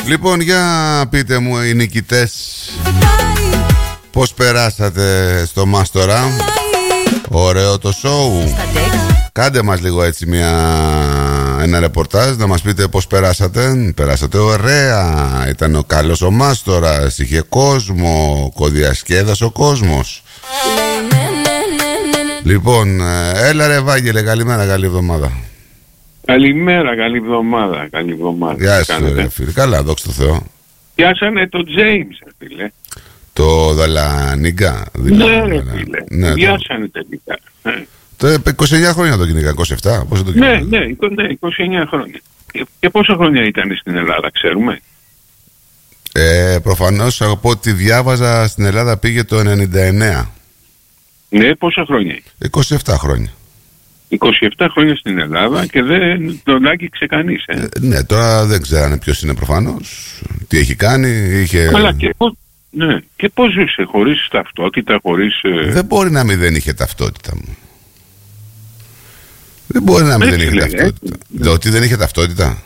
Λοιπόν, για πείτε μου οι νικητές, πώς περάσατε στο Μάστορα? Ωραίο το σόου. Κάντε μας λίγο έτσι ένα ρεπορτάζ, να μας πείτε πώς περάσατε. Περάσατε ωραία, ήταν ο καλός ο Μάστορας, είχε κόσμο, κοδιασκέδασε ο κόσμος. Λοιπόν, έλα ρε Βάγγελε, καλημέρα, καλή εβδομάδα. Καλημέρα, καλή εβδομάδα, καλή εβδομάδα. Γεια σου ρε φίλε, καλά, δόξα τω Θεώ. Πιάσανε το James, φίλε. Το Δαλανίγκα. Ναι ρε φίλε, ναι, πιάσανε τελικά. Το 29 χρόνια το κυνηγά, 27, πόσο το κυνηγά? Ναι, 29 χρόνια. Και πόσα χρόνια ήταν στην Ελλάδα, ξέρουμε? Προφανώς από ό,τι διάβαζα στην Ελλάδα πήγε το 99. Ναι, πόσα χρόνια? 27 χρόνια. 27 χρόνια στην Ελλάδα και δεν τον άγγιξε κανείς. Ναι, τώρα δεν ξέρανε ποιος είναι προφανώς, τι έχει κάνει, είχε... Αλλά και πώς ζούσε, χωρίς ταυτότητα, χωρίς... Δεν μπορεί να μην δεν είχε ταυτότητα μου. Δεν μπορεί να μην δεν είχε ταυτότητα. Ότι δεν είχε ταυτότητα.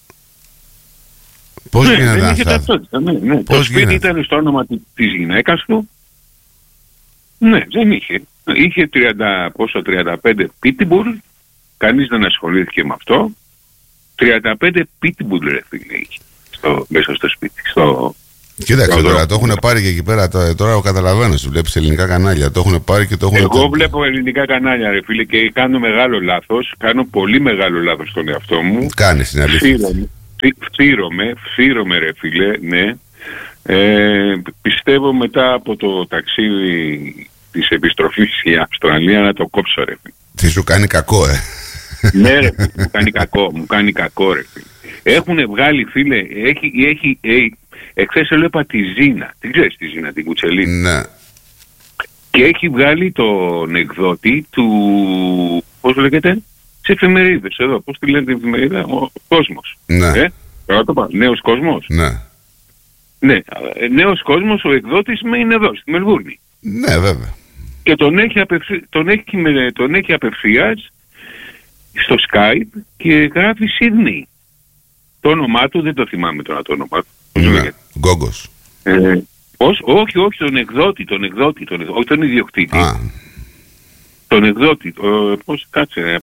Πώς γίνεται δεν είχε ταυτότητα, ναι. Το σπίτι ήταν στο όνομα της γυναίκας του. Ναι, δεν είχε. Είχε 35 pitbull. Κανείς δεν ασχολήθηκε με αυτό. 35 pitbull ρε φίλε είχε μέσα στο σπίτι. Κοίταξε τώρα, το έχουν πάρει και εκεί πέρα. Τώρα καταλαβαίνω, βλέπεις ελληνικά κανάλια. Το έχουν πάρει και το έχουν... Εγώ βλέπω ελληνικά κανάλια ρε φίλε και κάνω μεγάλο λάθος. Κάνω πολύ μεγάλο λάθος στον εαυτό μου. Κάνεις, είναι αλήθεια. Φύρομαι ρε φίλε, ναι. Πιστεύω μετά από το ταξίδι της επιστροφής στη Αυστραλία να το κόψω ρε φίλε. Τι σου κάνει κακό Ναι ρε φίλε, μου κάνει κακό ρε φίλε. Έχουν βγάλει φίλε, εχθές έλεπα τη Ζήνα, την ξέρεις τη Ζήνα, την Κουτσελίνη. Ναι. Και έχει βγάλει τον εκδότη του, πώς λέγεται, τις εφημερίδες εδώ, πώς τη λένε την εφημερίδα, ο Κόσμος. Ναι. Νέος Κόσμος. Ναι. Ναι, Νέος Κόσμος, ο εκδότης είναι εδώ, στη Μελβούρνη. Ναι, βέβαια. Και τον έχει απευθείας στο Skype και γράφει Σίδνεϊ. Το όνομά του, δεν το θυμάμαι τώρα το όνομά του. Ναι, Γκόγκος. Πώς, όχι, τον εκδότη, όχι τον ιδιοκτήτη. Τον εκδότη, πώς, κάτσε,